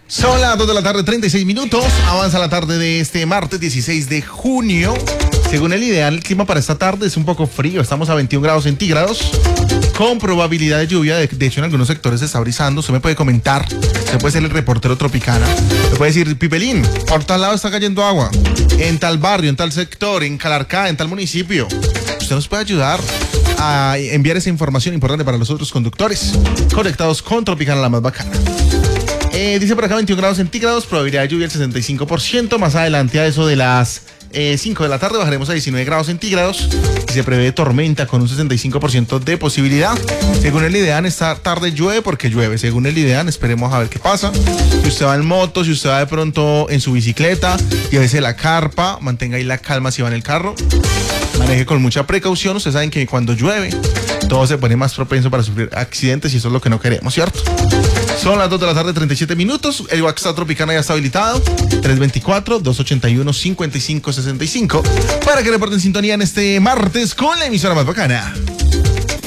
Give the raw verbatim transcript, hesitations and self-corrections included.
Son las dos de la tarde, treinta y seis minutos. Avanza la tarde de este martes dieciséis de junio. Según el ideal, el clima para esta tarde es un poco frío. Estamos a veintiún grados centígrados. Con probabilidad de lluvia. De, de hecho, en algunos sectores se está brisando. Usted me puede comentar. Usted puede ser el reportero tropicana. Me puede decir, Pipelín, por tal lado está cayendo agua. En tal barrio, en tal sector, en Calarcá, en tal municipio. Usted nos puede ayudar a enviar esa información importante para los otros conductores conectados con Tropicana, la más bacana. Eh, dice por acá veintiún grados centígrados, probabilidad de lluvia el sesenta y cinco por ciento. Más adelante a eso de las eh, cinco de la tarde bajaremos a diecinueve grados centígrados y se prevé tormenta con un sesenta y cinco por ciento de posibilidad. Según el IDEAN, esta tarde llueve porque llueve. Según el IDEAN, esperemos a ver qué pasa. Si usted va en moto, si usted va de pronto en su bicicleta, llévese la carpa, mantenga ahí la calma si va en el carro. Maneje con mucha precaución. Ustedes saben que cuando llueve todo se pone más propenso para sufrir accidentes y eso es lo que no queremos, ¿cierto? Son las dos de la tarde, treinta y siete minutos. El WhatsApp Tropicana ya está habilitado. tres dos cuatro, dos ocho uno, cinco cinco seis cinco. Para que reporten sintonía en este martes con la emisora más bacana.